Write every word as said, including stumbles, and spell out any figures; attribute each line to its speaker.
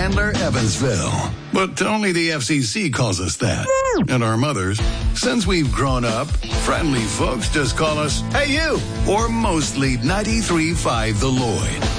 Speaker 1: Chandler, Evansville. But only the F C C calls us that. And our mothers, since we've grown up, friendly folks just call us, "Hey, you!" Or mostly ninety-three point five The Lloyd.